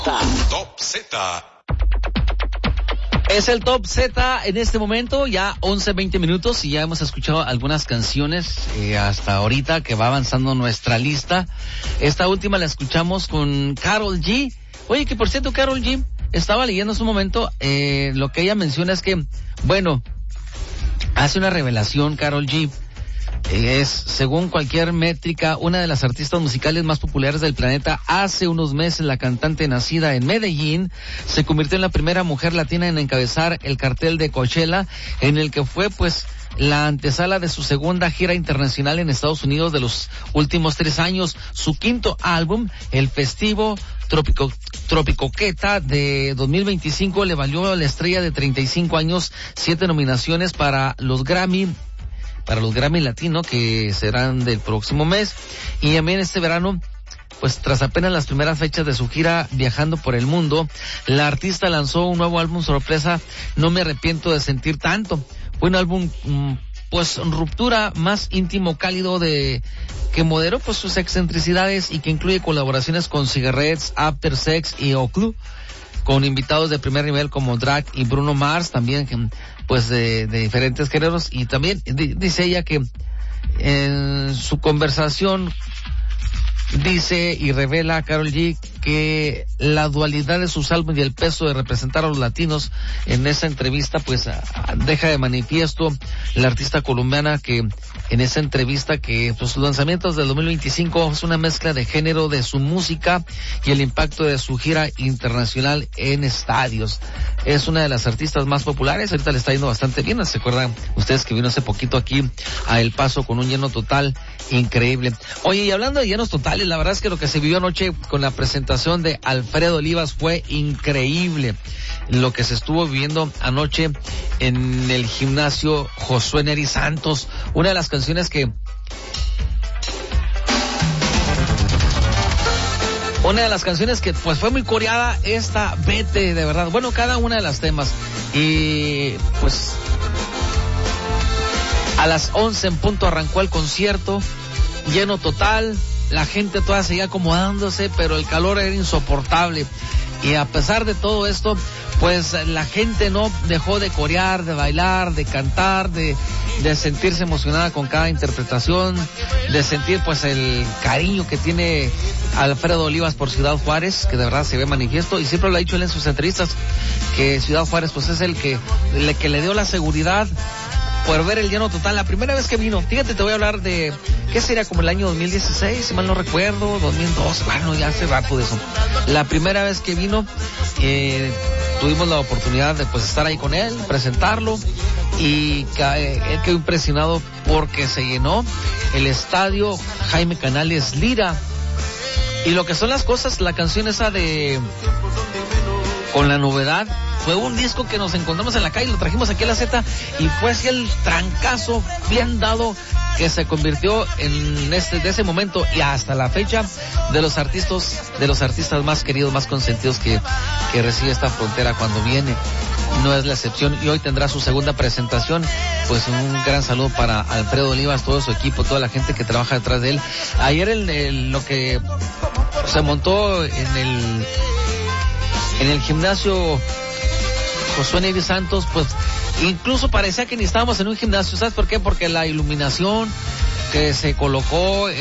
Top Z. Es el Top Z en este momento, ya 11:20 minutos y ya hemos escuchado algunas canciones hasta ahorita que va avanzando nuestra lista. Esta última la escuchamos con Karol G. Oye, que por cierto, Karol G, estaba leyendo hace un momento, lo que ella menciona es que, bueno, hace una revelación Karol G. Es, según cualquier métrica, una de las artistas musicales más populares del planeta. Hace unos meses, la cantante nacida en Medellín se convirtió en la primera mujer latina en encabezar el cartel de Coachella, en el que fue, pues, la antesala de su segunda gira internacional en Estados Unidos de los últimos 3 años. Su quinto álbum, el festivo Tropicoqueta de 2025, le valió a la estrella de 35 años 7 nominaciones para los Grammy Latino, que serán del próximo mes. Y también este verano, pues tras apenas las primeras fechas de su gira viajando por el mundo, la artista lanzó un nuevo álbum sorpresa, No me arrepiento de sentir tanto. Fue un álbum, pues, ruptura, más íntimo, cálido, que moderó, pues, sus excentricidades y que incluye colaboraciones con Cigarettes, After Sex y O-Club, con invitados de primer nivel como Drake y Bruno Mars, también, pues, de diferentes géneros. Y también dice ella que en su conversación dice y revela a Karol G que la dualidad de sus álbumes y el peso de representar a los latinos en esa entrevista, pues, deja de manifiesto la artista colombiana que en esa entrevista que, pues, los lanzamientos del 2025 es una mezcla de género de su música y el impacto de su gira internacional en estadios. Es una de las artistas más populares, ahorita le está yendo bastante bien. ¿Se acuerdan ustedes que vino hace poquito aquí a El Paso con un lleno total increíble? Oye, y hablando de llenos totales, la verdad es que lo que se vivió anoche con la presentación de Alfredo Olivas fue increíble. Lo que se estuvo viviendo anoche en el gimnasio Josué Neri Santos, una de las canciones que pues fue muy coreada, esta Vete, de verdad. Bueno, cada una de las temas. Y pues a las 11 en punto arrancó el concierto, lleno total. La gente toda seguía acomodándose, pero el calor era insoportable. Y a pesar de todo esto, pues la gente no dejó de corear, de bailar, de cantar, de sentirse emocionada con cada interpretación, de sentir, pues, el cariño que tiene Alfredo Olivas por Ciudad Juárez, que de verdad se ve manifiesto. Y siempre lo ha dicho él en sus entrevistas, que Ciudad Juárez, pues, es el que le dio la seguridad por ver el lleno total. La primera vez que vino, fíjate, te voy a hablar de, ¿qué sería? Como el año 2016, si mal no recuerdo, 2012, bueno, ya hace rato de eso. La primera vez que vino, tuvimos la oportunidad de, pues, estar ahí con él, presentarlo, y él quedó impresionado porque se llenó el estadio Jaime Canales Lira. Y lo que son las cosas, la canción esa de Con la Novedad, fue un disco que nos encontramos en la calle, lo trajimos aquí a la Z y fue así el trancazo bien dado que se convirtió en de ese momento y hasta la fecha de los artistas más queridos, más consentidos que recibe esta frontera cuando viene. No es la excepción y hoy tendrá su segunda presentación. Pues un gran saludo para Alfredo Olivas, todo su equipo, toda la gente que trabaja detrás de él. Ayer lo que se montó en el gimnasio Josué Neri Santos, pues incluso parecía que ni estábamos en un gimnasio. ¿Sabes por qué? Porque la iluminación que se colocó